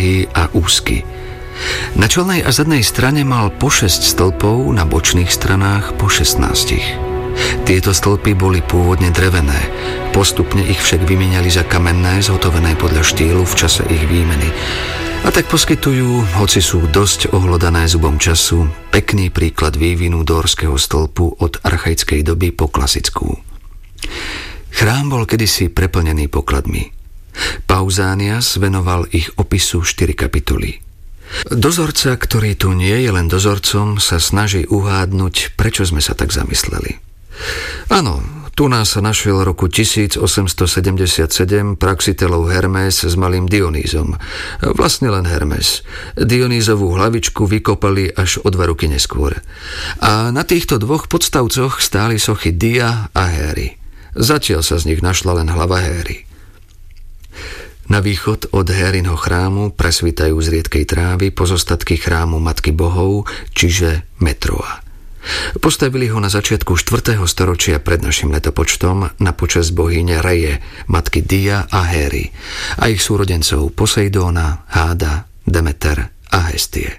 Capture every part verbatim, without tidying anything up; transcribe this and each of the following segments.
dlhý a úzky. Na čelnej a zadnej strane mal po šesť stĺpov, na bočných stranách po šestnástich. Tieto stĺpy boli pôvodne drevené, postupne ich však vymieniali za kamenné, zhotovené podľa štýlu v čase ich výmeny. A tak poskytujú, hoci sú dosť ohlodané zubom času, pekný príklad vývinu dórskeho stĺpu od archaickej doby po klasickú. Chrám bol kedysi preplnený pokladmi. Pausanias venoval ich opisu štyri kapitoly. Dozorca, ktorý tu nie je len dozorcom, sa snaží uhádnuť, prečo sme sa tak zamysleli. Áno, tu nás sa našiel roku tisíc osemsto sedemdesiatsedem praxitelov Hermes s malým Dionýzom. Vlastne len Hermes. Dionýzovú hlavičku vykopali až o dva roky neskôr. A na týchto dvoch podstavcoch stáli sochy Dia a Héry. Zatiaľ sa z nich našla len hlava Héry. Na východ od Hérinho chrámu presvítajú z riedkej trávy pozostatky chrámu Matky bohov, čiže Metroa. Postavili ho na začiatku štvrtého storočia pred našim letopočtom na počesť bohyne Reje, matky Dia a Héry a ich súrodencov Poseidóna, Háda, Demeter a Hestie.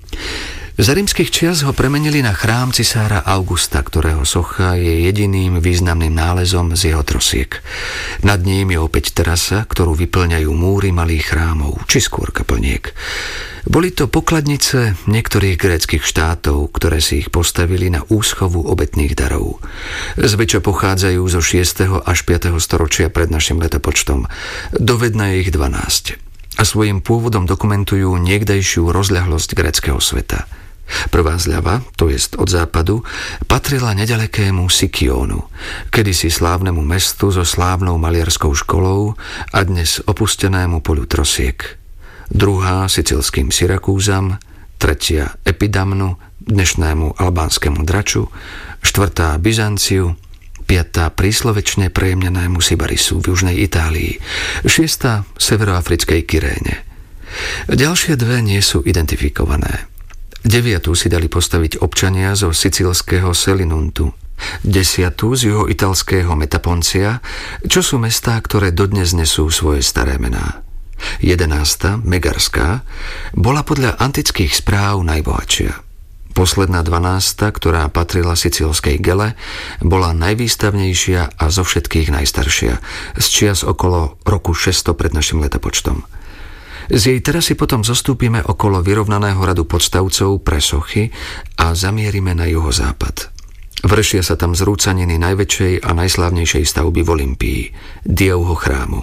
Za rímskych čias ho premenili na chrám cisára Augusta, ktorého socha je jediným významným nálezom z jeho trosiek. Nad ním je opäť terasa, ktorú vyplňajú múry malých chrámov, či skôr kaplniek. Boli to pokladnice niektorých gréckych štátov, ktoré si ich postavili na úschovu obetných darov. Zväčša pochádzajú zo šiesteho až piateho storočia pred našim letopočtom. Dovedna je ich dvanásť. A svojím pôvodom dokumentujú niekdajšiu rozľahlosť gréckeho sveta. Prvá zľava, to jest od západu, patrila nedalekému Sikiónu, kedysi slávnemu mestu so slávnou maliarskou školou a dnes opustenému polu trosiek. Druhá sicilským Syrakúzam, tretia Epidamnu, dnešnému albánskemu Draču, štvrtá Byzanciu, piatá príslovečne prejemnenému Sibarisu v južnej Itálii, šiesta severoafrickej Kyréne. Ďalšie dve nie sú identifikované. Deviatu si dali postaviť občania zo sicilského Selinuntu, desiatu z juhoitalského Metaponcia, čo sú mestá, ktoré dodnes nesú svoje staré mená. Jedenásta, Megarská, bola podľa antických správ najbohatšia. Posledná dvanásta, ktorá patrila sicilskej Gele, bola najvýstavnejšia a zo všetkých najstaršia, z čias okolo roku šesťsto pred našim letopočtom. Z jej terasy potom zostúpime okolo vyrovnaného radu podstavcov pre sochy a zamierime na juhozápad. Vršia sa tam zrúcaniny najväčšej a najslávnejšej stavby v Olympii, Diovho chrámu.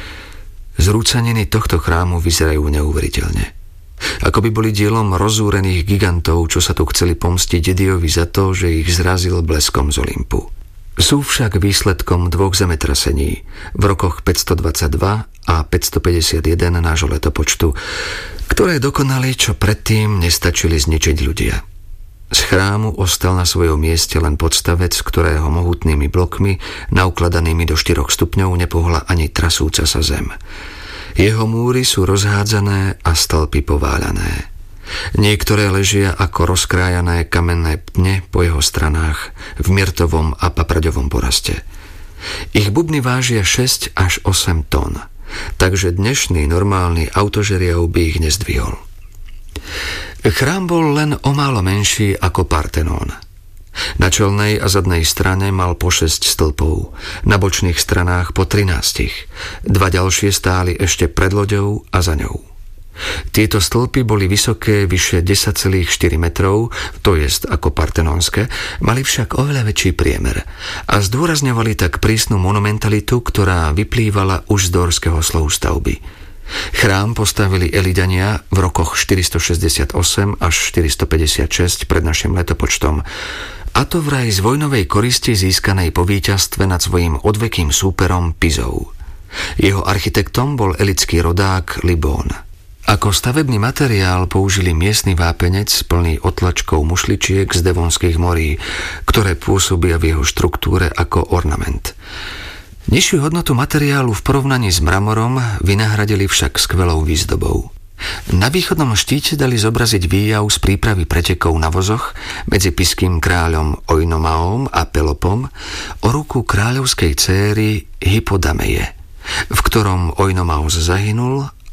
Zrúcaniny tohto chrámu vyzerajú neuveriteľne. Ako by boli dielom rozúrených gigantov, čo sa tu chceli pomstiť Diovi za to, že ich zrazil bleskom z Olympu. Sú však výsledkom dvoch zemetrasení v rokoch päťstodvadsaťdva a päťstopäťdesiatjeden nášho letopočtu, ktoré dokonali, čo predtým nestačili zničiť ľudia. Z chrámu ostal na svojom mieste len podstavec, ktorého mohutnými blokmi, naukladanými do štyroch stupňov, nepohla ani trasúca sa zem. Jeho múry sú rozhádzané a stĺpy pováľané. Niektoré ležia ako rozkrájané kamenné pne po jeho stranách v myrtovom a papraďovom poraste. Ich bubny vážia šesť až osem tón, takže dnešný normálny autožeriav by ich nezdvihol. Chrám bol len o málo menší ako Partenón. Na čelnej a zadnej strane mal po šesť stĺpov, na bočných stranách po trinástich. Dva ďalšie stáli ešte pred loďou a za ňou. Tieto stĺpy boli vysoké vyše desať celá štyri metrov, to jest ako partenónske, mali však oveľa väčší priemer a zdôrazňovali tak prísnu monumentalitu, ktorá vyplývala už z dórskeho slohu stavby. Chrám postavili Elidania v rokoch štyristošesťdesiatosem až štyristopäťdesiatšesť pred našim letopočtom, a to vraj z vojnovej koristi získanej po víťazstve nad svojím odvekým súperom Pizou. Jeho architektom bol elitský rodák Libón. Ako stavebný materiál použili miestny vápenec plný otlačkov mušličiek z Devonských morí, ktoré pôsobia v jeho štruktúre ako ornament. Nižšiu hodnotu materiálu v porovnaní s mramorom vynahradili však skvelou výzdobou. Na východnom štíte dali zobraziť výjav z prípravy pretekov na vozoch medzi piským kráľom Oinomaom a Pelopom o ruku kráľovskej céry Hypodameje, v ktorom Oinomaos zahynul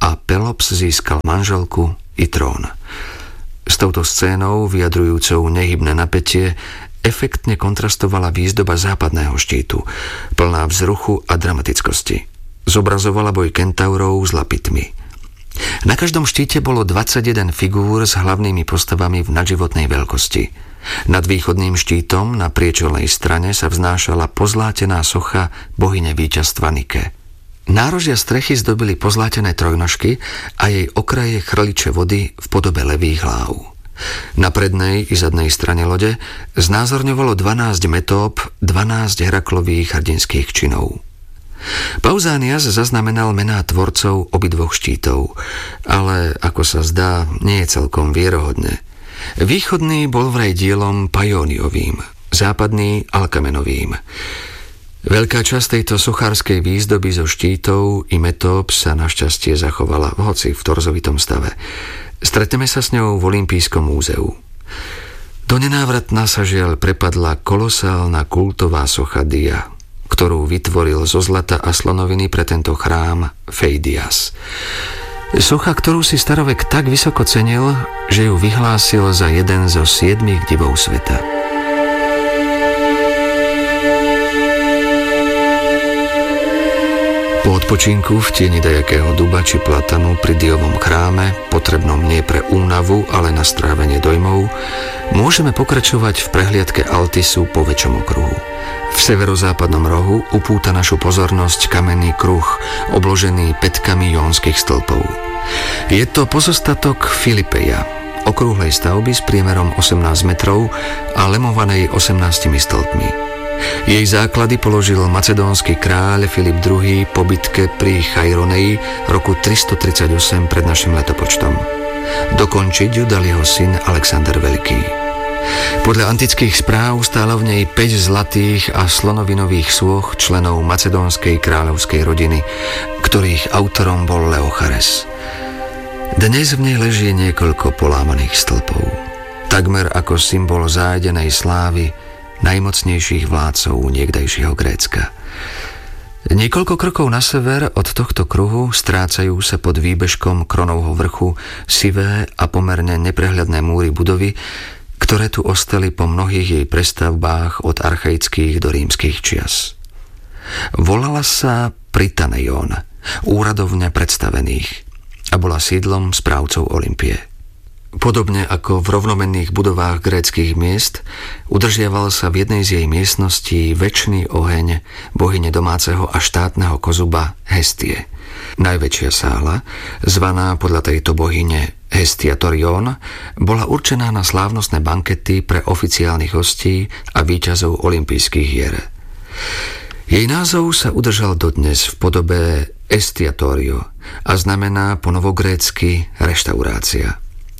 a Pelops získal manželku i trón. S touto scénou, vyjadrujúcou nehybné napätie, efektne kontrastovala výzdoba západného štítu, plná vzruchu a dramatickosti. Zobrazovala boj kentaurov s lapitmi. Na každom štíte bolo dvadsaťjeden figúr s hlavnými postavami v nadživotnej veľkosti. Nad východným štítom na priečelnej strane sa vznášala pozlátená socha bohyne víťazstva Nike. Nárožia strechy zdobili pozlátené trojnožky a jej okraje chrliče vody v podobe levých hlav. Na prednej i zadnej strane lode znázorňovalo dvanásť metób, dvanásť Heraklových hrdinských činov. Pausanias zaznamenal mená tvorcov obidvoch štítov, ale, ako sa zdá, nie je celkom vierohodné. Východný bol vraj dielom Paioniovým, západný Alkamenovým. Veľká časť tejto sochárskej výzdoby zo štítov i metób sa našťastie zachovala, hoci v torzovitom stave. Stretneme sa s ňou v Olympijskom múzeu. Do nenávratna sa žiaľ prepadla kolosálna kultová socha Dia, ktorú vytvoril zo zlata a slonoviny pre tento chrám Pheidias. Socha, ktorú si starovek tak vysoko cenil, že ju vyhlásil za jeden zo siedmich divov sveta. Po odpočinku v tieni dajakého duba či platanu pri Diovom chráme, potrebnom nie pre únavu, ale na strávenie dojmov, môžeme pokračovať v prehliadke Altisu po väčšom okruhu. V severozápadnom rohu upúta našu pozornosť kamenný kruh, obložený pätkami jónskych stĺpov. Je to pozostatok Filipeia, okrúhlej stavby s priemerom osemnásť metrov a lemovanej osemnástimi stĺpmi. Jej základy položil macedónsky kráľ Filip druhý. po bitke pri Chaironeji roku tristotridsaťosem pred našim letopočtom. Dokončiť ju dal jeho syn Alexander Veľký. Podľa antických správ stálo v nej päť zlatých a slonovinových sôch členov macedónskej kráľovskej rodiny, ktorých autorom bol Leochares. Dnes v nej leží niekoľko polámaných stĺpov, takmer ako symbol zájdenej slávy najmocnejších vládcov niekdajšieho Grécka. Niekoľko krokov na sever od tohto kruhu strácajú sa pod výbežkom Kronovho vrchu sivé a pomerne neprehľadné múry budovy, ktoré tu ostali po mnohých jej prestavbách od archaických do rímskych čias. Volala sa Prytaneion, úradovňa predstavených, a bola sídlom správcov Olympie. Podobne ako v rovnomenných budovách gréckych miest, udržiaval sa v jednej z jej miestností večný oheň bohyne domáceho a štátneho kozuba Hestie. Najväčšia sála, zvaná podľa tejto bohyne Hestiatorion, bola určená na slávnostné bankety pre oficiálnych hostí a víťazov olympijských hier. Jej názov sa udržal dodnes v podobe Estiatorio a znamená po novogrécky reštaurácia.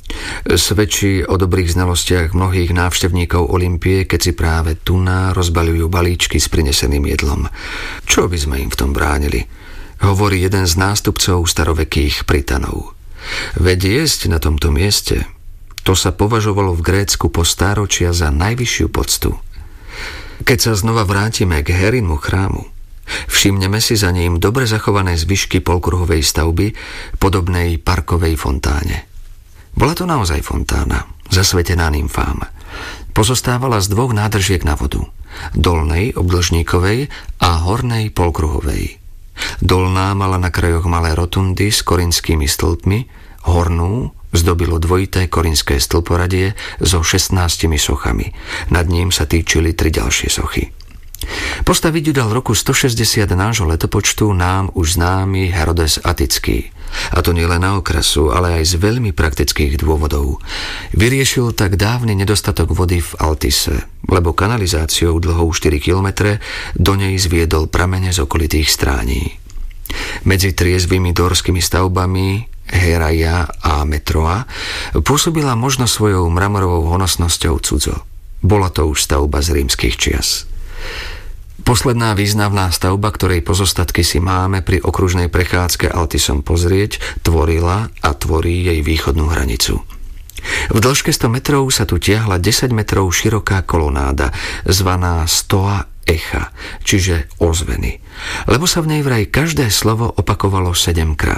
Svedčí o dobrých znalostiach mnohých návštevníkov Olympie, keď si práve tuná rozbaľujú balíčky s prineseným jedlom. Čo by sme im v tom bránili? Hovorí jeden z nástupcov starovekých Prytanov. Veď jesť na tomto mieste, to sa považovalo v Grécku po stáročia za najvyššiu poctu. Keď sa znova vrátime k Herinmu chrámu, všimneme si za ním dobre zachované zvyšky polkruhovej stavby, podobnej parkovej fontáne. Bola to naozaj fontána, zasvetená nymfám. Pozostávala z dvoch nádržiek na vodu, dolnej obdĺžníkovej a hornej polkruhovej. Dolná mala na krajoch malé rotundy s korinskými stĺpmi, hornú zdobilo dvojité korinské stĺporadie so šestnástimi sochami. Nad ním sa týčili tri ďalšie sochy. Postaviť ju dal v roku stošesťdesiat nášho letopočtu nám už známy Herodes Atický. A to nielen na okrasu, ale aj z veľmi praktických dôvodov. Vyriešil tak dávny nedostatok vody v Altise, lebo kanalizáciou dlhou štyri kilometre do nej zviedol pramene z okolitých strání. Medzi triezvými dorskými stavbami Heraia a Metroa pôsobila možno svojou mramorovou honosnosťou cudzo. Bola to už stavba z rímskych čias. Posledná významná stavba, ktorej pozostatky si máme pri okružnej prechádzke Altisom pozrieť, tvorila a tvorí jej východnú hranicu. V dĺžke sto metrov sa tu tiahla desať metrov široká kolonáda, zvaná Stoa Echa, čiže ozveny, lebo sa v nej vraj každé slovo opakovalo sedemkrát.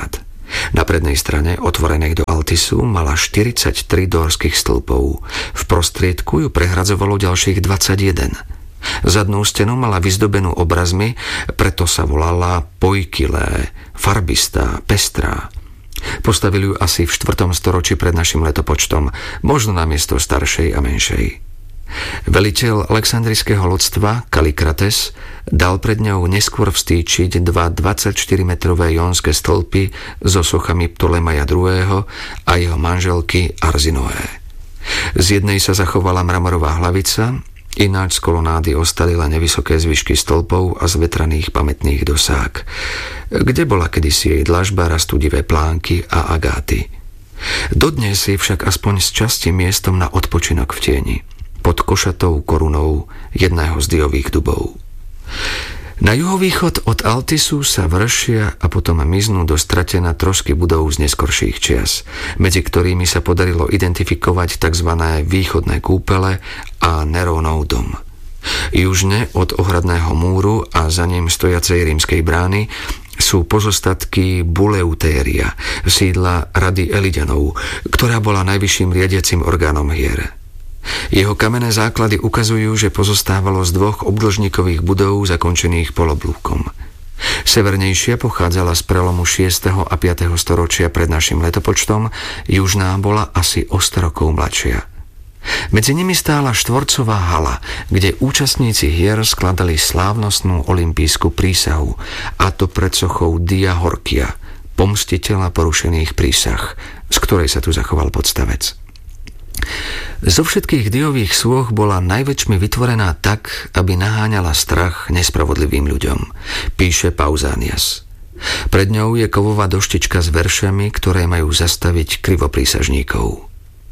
Na prednej strane, otvorenej do Altisu, mala štyridsaťtri dórskych stĺpov. V prostriedku ju prehradzovalo ďalších dvadsaťjeden. Zadnú stenu mala vyzdobenú obrazmi, preto sa volala Poikilé, farbistá, pestrá. Postavili ju asi v štvrtom storočí pred našim letopočtom, možno namiesto staršej a menšej. Veliteľ alexandrijského lodstva Kalikrates dal pred ňou neskôr vstýčiť dva dvadsaťštyrimetrové jónske stĺpy so sochami Ptolemaja druhého. a jeho manželky Arzinoé. Z jednej sa zachovala mramorová hlavica, ináč z kolonády ostali len nevysoké zvyšky stĺpov a z vetraných pamätných dosák, kde bola kedysi jej dlažba, rastudivé plánky a agáty. Dodnes je však aspoň z časti miestom na odpočinok v tieni, pod košatou korunou jedného z diových dubov. Na juhovýchod od Altisu sa vršia a potom miznú do stratená trošky budov z neskorších čias, medzi ktorými sa podarilo identifikovať tzv. Východné kúpele a Nerónov dom. Južne od ohradného múru a za ním stojacej rímskej brány sú pozostatky Buleutéria, sídla Rady Eliďanov, ktorá bola najvyšším riadiacim orgánom hier. Jeho kamenné základy ukazujú, že pozostávalo z dvoch obdĺžnikových budov zakončených poloblúkom. Severnejšia pochádzala z prelomu šiesteho a piateho storočia pred našim letopočtom, južná bola asi o sto rokov mladšia. Medzi nimi stála štvorcová hala, kde účastníci hier skladali slávnostnú olympijskú prísahu, a to pred sochou Dia Horkia, pomstiteľa porušených prísah, z ktorej sa tu zachoval podstavec. Zo všetkých diových sôch bola najväčšmi vytvorená tak, aby naháňala strach nespravodlivým ľuďom, píše Pausanias. Pred ňou je kovová doštička s veršami, ktoré majú zastaviť krivoprísažníkov.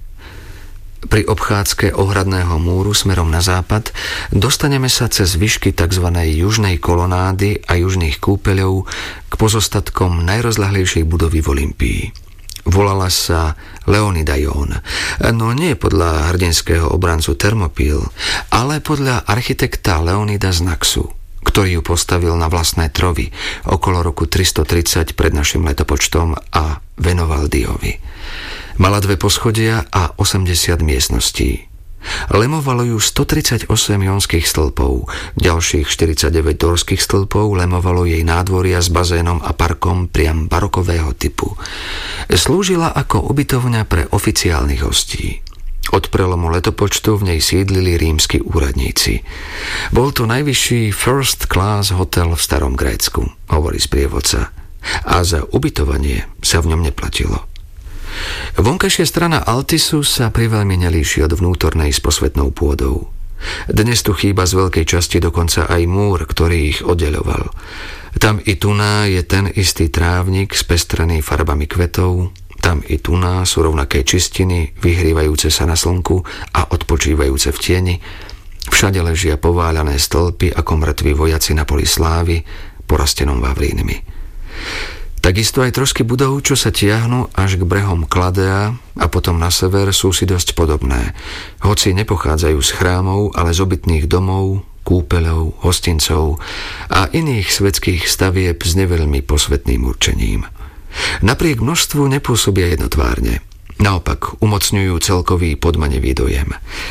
Pri obchádzke ohradného múru smerom na západ dostaneme sa cez výšky tzv. Južnej kolonády a južných kúpeľov k pozostatkom najrozľahlejšej budovy v Olympii. Volala sa Leonidaion, no nie podľa hrdinského obrancu Thermopyl, ale podľa architekta Leonida z Naxu, ktorý ju postavil na vlastné trovy okolo roku tristotridsať pred našim letopočtom a venoval Diovi. Mala dve poschodia a osemdesiat miestností. Lemovalo ju stotridsaťosem jónskych stĺpov, ďalších štyridsaťdeväť dórskych stĺpov lemovalo jej nádvoria s bazénom a parkom priam barokového typu. Slúžila ako ubytovňa pre oficiálnych hostí. Od prelomu letopočtu v nej sídlili rímski úradníci. Bol to najvyšší first class hotel v starom Grécku, hovorí sprievodca, a za ubytovanie sa v ňom neplatilo. Vonkajšia strana Altisu sa priveľmi nelíši od vnútornej s posvätnou pôdou. Dnes tu chýba z veľkej časti dokonca aj múr, ktorý ich oddeľoval. Tam i tuná je ten istý trávnik spestrený farbami kvetov, tam i tuná sú rovnaké čistiny, vyhrívajúce sa na slnku a odpočívajúce v tieni. Všade ležia pováľané stĺpy ako mŕtvi vojaci na poli slávy, porastenom Vavrínmi. Takisto aj trošky budov, čo sa tiahnu až k brehom Kladea a potom na sever, sú si dosť podobné, hoci nepochádzajú z chrámov, ale z obytných domov, kúpeľov, hostincov a iných svetských stavieb s neveľmi posvetným určením. Napriek množstvu nepôsobia jednotvárne, naopak umocňujú celkový podmanevý dojem.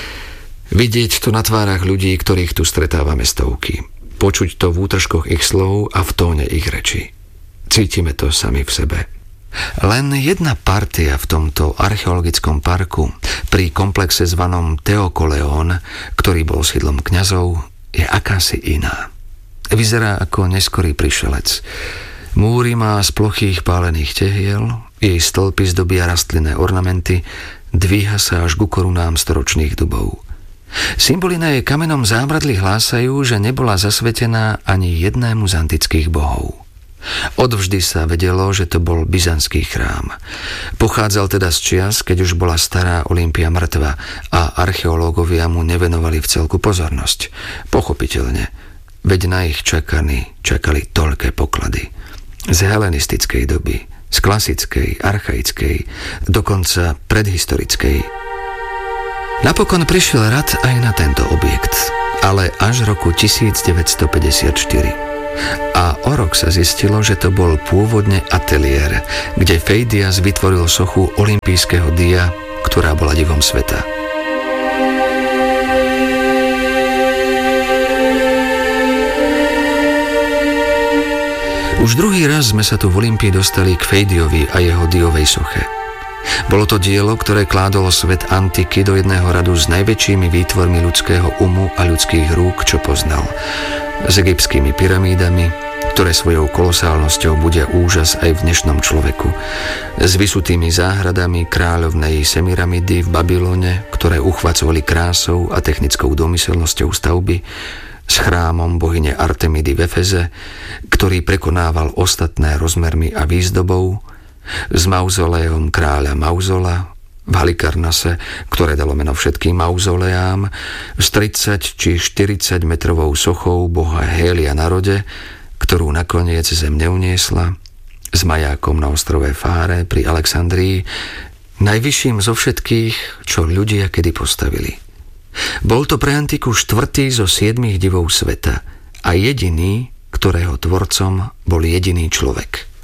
Vidieť to na tvárach ľudí, ktorých tu stretávame stovky, počuť to v útržkoch ich slov a v tóne ich reči. Cítime to sami v sebe. Len jedna partia v tomto archeologickom parku pri komplexe zvanom Theokoleón, ktorý bol sídlom kňazov, je akási iná. Vyzerá ako neskorý prišelec. Múry má z plochých pálených tehiel, jej stĺpy zdobia rastlinné ornamenty, dvíha sa až ku korunám storočných dubov. Symboly na jej kamennom zábradli hlásajú, že nebola zasvetená ani jednému z antických bohov. Odvždy sa vedelo, že to bol byzantský chrám. Pochádzal teda z čias, keď už bola stará Olympia mŕtva a archeológovia mu nevenovali v celku pozornosť. Pochopiteľne, veď na ich čakany čakali toľké poklady. Z helenistickej doby, z klasickej, archaickej, dokonca predhistorickej. Napokon prišiel rad aj na tento objekt, ale až roku tisícdeväťstopäťdesiatštyri. A o rok sa zistilo, že to bol pôvodne ateliér, kde Pheidias vytvoril sochu olympijského dia, ktorá bola divom sveta. Už druhý raz sme sa tu v Olympii dostali k Feidiovi a jeho diovej soche. Bolo to dielo, ktoré kládolo svet antiky do jedného radu s najväčšími výtvormi ľudského umu a ľudských rúk, čo poznal. S egyptskými pyramídami, ktoré svojou kolosálnosťou budia úžas aj v dnešnom človeku. S vysutými záhradami kráľovnej Semiramidy v Babylone, ktoré uchvacovali krásou a technickou domyselnosťou stavby, s chrámom bohyne Artemidy v Efeze, ktorý prekonával ostatné rozmermi a výzdobou, s mauzoléom kráľa Mauzola v Halikarnase, ktoré dalo meno všetkým mauzoleám, s tridsať či štyridsať metrovou sochou boha Hélia na rode, ktorú nakoniec zem neuniesla, s majákom na ostrove Fáre pri Alexandrii, najvyšším zo všetkých, čo ľudia kedy postavili. Bol to pre antiku štvrtý zo siedmých divov sveta a jediný, ktorého tvorcom bol jediný človek.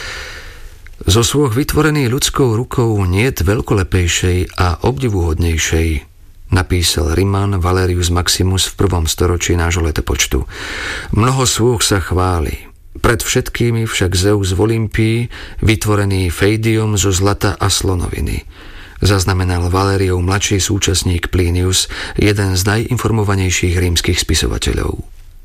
Zo svôch vytvorených ľudskou rukou niet veľkolepejšej a obdivuhodnejšej, napísal Riman Valerius Maximus v prvom storočí nášho letopočtu. Mnoho svôch sa chváli. Pred všetkými však Zeus v Olympii, vytvorený Feidiom zo zlata a slonoviny. Zaznamenal Valeriov mladší súčasník Plinius, jeden z najinformovanejších rímskych spisovateľov.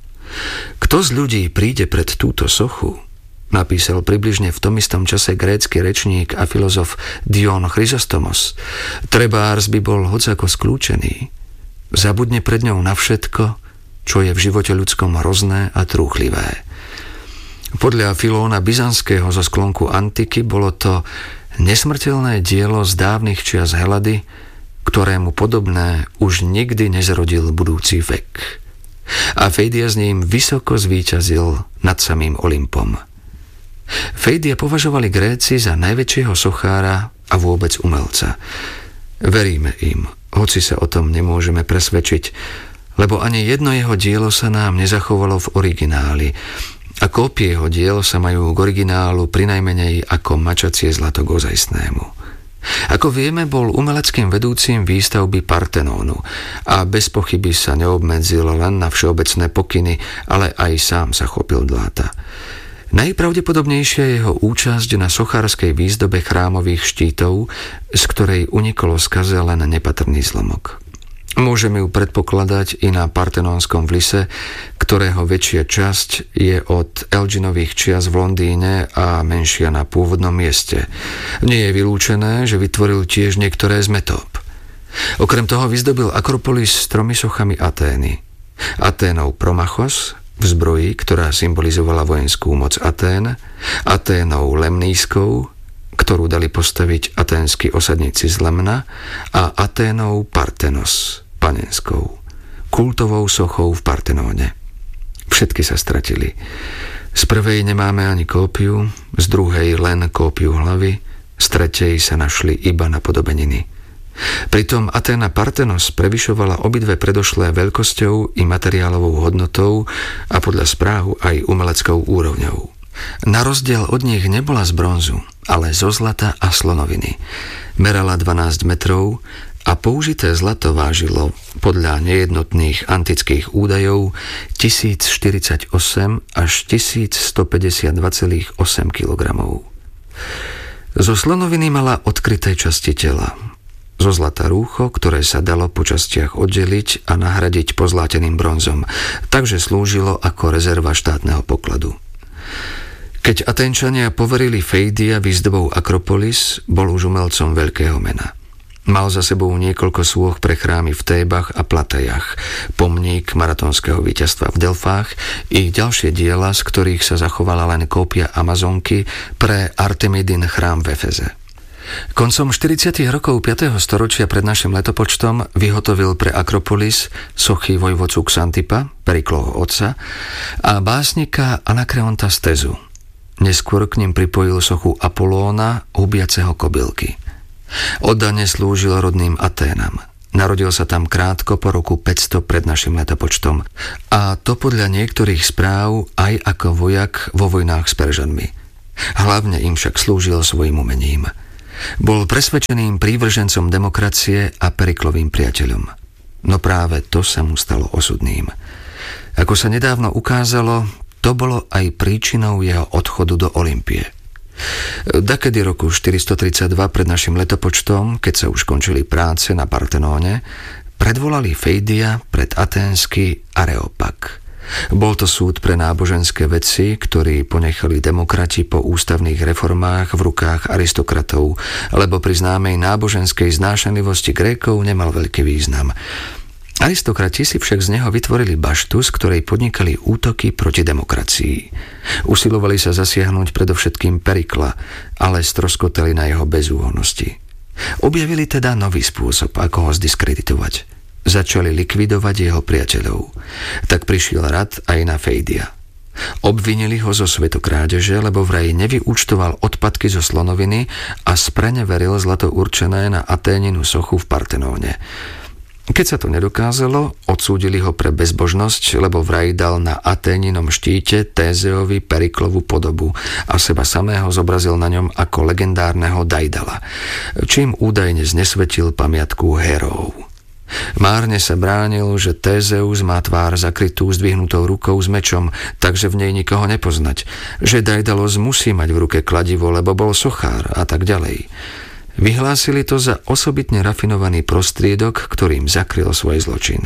Kto z ľudí príde pred túto sochu, napísal približne v tom istom čase grécky rečník a filozof Dion Chrysostomos, trebárs by bol hocako skľúčený. Zabudne pred ňou na všetko, čo je v živote ľudskom hrozné a trúchlivé. Podľa Filóna Byzantského zo sklonku antiky bolo to nesmrteľné dielo z dávnych čias Helady, ktorému podobné už nikdy nezrodil budúci vek. A Pheidias s ním vysoko zvíťazil nad samým Olympom. Pheidia považovali Gréci za najväčšieho sochára a vôbec umelca. Veríme im, hoci sa o tom nemôžeme presvedčiť, lebo ani jedno jeho dielo sa nám nezachovalo v origináli a kópie jeho diel sa majú k originálu prinajmenej ako mačacie zlato k ozajstnému. Ako vieme, bol umeleckým vedúcim výstavby Partenónu a bez pochyby sa neobmedzil len na všeobecné pokyny, ale aj sám sa chopil dláta. Najpravdepodobnejšia je jeho účasť na sochárskej výzdobe chrámových štítov, z ktorej unikolo skaze len nepatrný zlomok. Môžeme ju predpokladať i na Partenónskom vlise, ktorého väčšia časť je od Elginových čias v Londýne a menšia na pôvodnom mieste. Nie je vylúčené, že vytvoril tiež niektoré z metób. Okrem toho vyzdobil Akropolis s tromi sochami Atény. Aténou Promachos v zbroji, ktorá symbolizovala vojenskú moc Atén, Aténou Lemnískou, ktorú dali postaviť aténski osadníci z Lemna, a Aténou Partenos, panenskou, kultovou sochou v Partenóne. Všetky sa stratili. Z prvej nemáme ani kópiu, z druhej len kópiu hlavy, z tretej sa našli iba napodobeniny. Pritom Aténa Partenos prevyšovala obidve predošlé veľkosťou i materiálovou hodnotou a podľa správu aj umeleckou úrovňou. Na rozdiel od nich nebola z bronzu, ale zo zlata a slonoviny. Merala dvanásť metrov a použité zlato vážilo podľa nejednotných antických údajov tisícštyridsaťosem až tisícstopäťdesiatdva celá osem kilogramov. Zo slonoviny mala odkryté časti tela. Zo zlata rúcho, ktoré sa dalo po častiach oddeliť a nahradiť pozláteným bronzom, takže slúžilo ako rezerva štátneho pokladu. Keď Aténčania poverili Pheidia výzdobou Akropolis, bol už umelcom veľkého mena. Mal za sebou niekoľko sôch pre chrámy v Tébach a Platejach, pomník maratónskeho víťazstva v Delfách i ďalšie diela, z ktorých sa zachovala len kópia Amazonky pre Artemidin chrám v Efeze. Koncom štyridsiatych rokov piateho storočia pred našim letopočtom vyhotovil pre Akropolis sochy vojvodcu Xantipa, Periklovho otca, a básnika Anakreonta z Tezu. Neskôr k nim pripojil sochu Apolóna, hubiaceho kobylky. Oddane slúžil rodným Aténam. Narodil sa tam krátko po roku päťsto pred našim letopočtom. A to podľa niektorých správ aj ako vojak vo vojnách s Peržanmi. Hlavne im však slúžil svojim umením. Bol presvedčeným prívržencom demokracie a Periklovým priateľom. No práve to sa mu stalo osudným. Ako sa nedávno ukázalo, to bolo aj príčinou jeho odchodu do Olympie. Dakedy roku štyristotridsaťdva pred našim letopočtom, keď sa už končili práce na Partenóne, predvolali Feidia pred aténsky Areopag. Bol to súd pre náboženské veci, ktorý ponechali demokrati po ústavných reformách v rukách aristokratov, lebo pri známej náboženskej znášanlivosti Grékov nemal veľký význam. Aristokrati si však z neho vytvorili baštu, z ktorej podnikali útoky proti demokracii. Usilovali sa zasiahnuť predovšetkým Perikla, ale stroskotali na jeho bezúhonnosti. Objavili teda nový spôsob, ako ho zdiskreditovať. Začali likvidovať jeho priateľov. Tak prišiel rad aj na Feidia. Obvinili ho zo svetokrádeže, lebo vraj nevyúčtoval odpadky zo slonoviny a spreneveril zlato určené na Aténinu sochu v Partenóne. Keď sa to nedokázalo, odsúdili ho pre bezbožnosť, lebo vraj dal na Aténinom štíte Tézeovi Periklovú podobu a seba samého zobrazil na ňom ako legendárneho Daidala, čím údajne znesvetil pamiatku Herov. Márne sa bránil, že Tézeus má tvár zakrytú zdvihnutou rukou s mečom, takže v nej nikoho nepoznať, že Daidalos musí mať v ruke kladivo, lebo bol sochár a tak ďalej. Vyhlásili to za osobitne rafinovaný prostriedok, ktorým zakryl svoj zločin.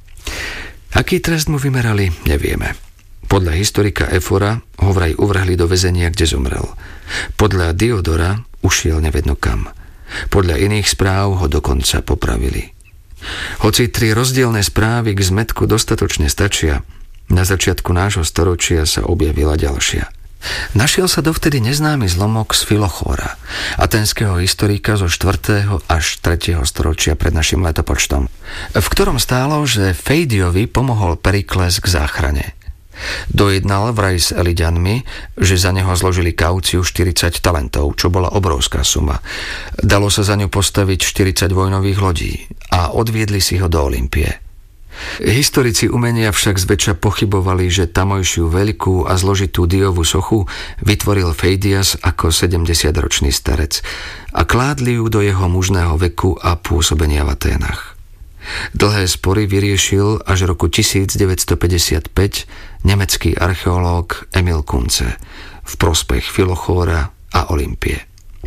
Aký trest mu vymerali, nevieme. Podľa historika Efora ho vraj uvrhli do väzenia, kde zomrel. Podľa Diodora ušiel nevedno kam. Podľa iných správ ho dokonca popravili. Hoci tri rozdielne správy k zmätku dostatočne stačia, na začiatku nášho storočia sa objavila ďalšia. Našiel sa dovtedy neznámy zlomok z Filochóra, aténskeho historika zo štvrtého až tretieho storočia pred našim letopočtom, v ktorom stálo, že Feidiovi pomohol Perikles k záchrane. Dojednal vraj s Eliďanmi, že za neho zložili kauciu štyridsať talentov, čo bola obrovská suma. Dalo sa za ňu postaviť štyridsať vojnových lodí a odviedli si ho do Olympie. Historici umenia však zväčša pochybovali, že tamojšiu veľkú a zložitú Diovú sochu vytvoril Feidias ako sedemdesiatročný starec a kládli ju do jeho mužného veku a pôsobenia v Aténach. Dlhé spory vyriešil až roku tisícdeväťstopäťdesiatpäť nemecký archeológ Emil Kunze v prospech Filochóra a Olympie.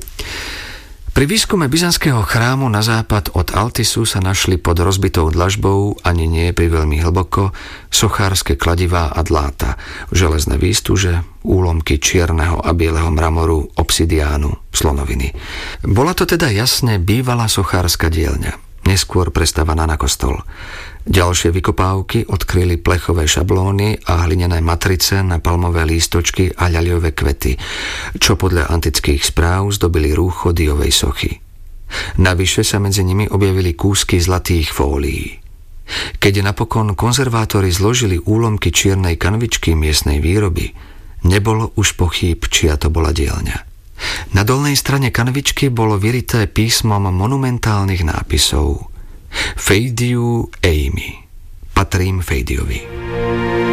Pri výskume byzantského chrámu na západ od Altisu sa našli pod rozbitou dlažbou, ani nie pri veľmi hlboko, sochárske kladivá a dláta, železné výstuže, úlomky čierneho a bieleho mramoru, obsidiánu, slonoviny. Bola to teda jasne bývalá sochárska dielňa, neskôr prestavaná na kostol. Ďalšie vykopávky odkryli plechové šablóny a hlinené matrice na palmové lístočky a ľaliové kvety, čo podľa antických správ zdobili rúcho Diovej sochy. Navyše sa medzi nimi objavili kúsky zlatých fólií. Keď napokon konzervátori zložili úlomky čiernej kanvičky miestnej výroby, nebolo už pochýb, čia to bola dielňa. Na dolnej strane kanvičky bolo vyrité písmom monumentálnych nápisov Feidiu Eimi. Patrím Feidiovi.